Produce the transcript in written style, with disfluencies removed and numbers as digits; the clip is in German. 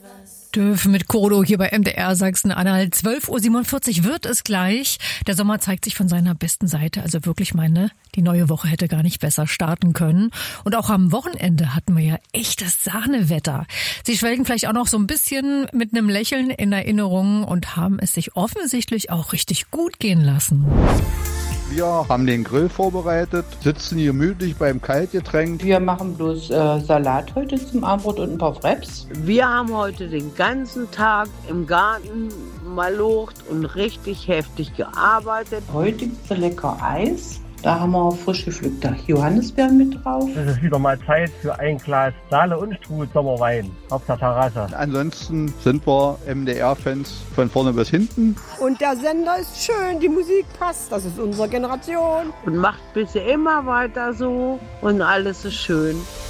Döf mit Kodo hier bei MDR Sachsen-Anhalt. 12:47 Uhr wird es gleich. Der Sommer zeigt sich von seiner besten Seite. Also wirklich meine, die neue Woche hätte gar nicht besser starten können. Und auch am Wochenende hatten wir ja echtes Sahnewetter. Sie schwelgen vielleicht auch noch so ein bisschen mit einem Lächeln in Erinnerung und haben es sich offensichtlich auch richtig gut gehen lassen. Wir haben den Grill vorbereitet, sitzen hier gemütlich beim Kaltgetränk. Wir machen bloß Salat heute zum Abendbrot und ein paar Wraps. Wir haben heute den ganzen Tag im Garten malocht und richtig heftig gearbeitet. Heute gibt es lecker Eis. Da haben wir frisch gepflückte Johannisbeeren mit drauf. Es ist wieder mal Zeit für ein Glas Saale und Strudel Sommerwein auf der Terrasse. Ansonsten sind wir MDR-Fans von vorne bis hinten. Und der Sender ist schön, die Musik passt, das ist unsere Generation. Und macht bitte immer weiter so und alles ist schön.